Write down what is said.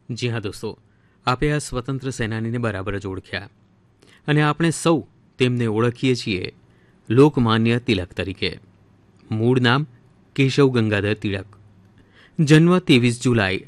જી હા દોસ્તો, આપે આ સ્વતંત્ર સેનાનીને બરાબર જ ઓળખ્યા અને આપણે સૌ તેમને ઓળખીએ છીએ લોકમાન્ય તિલક તરીકે. મૂળ નામ કેશવ ગંગાધર તિલક. જન્મ 23 જુલાઈ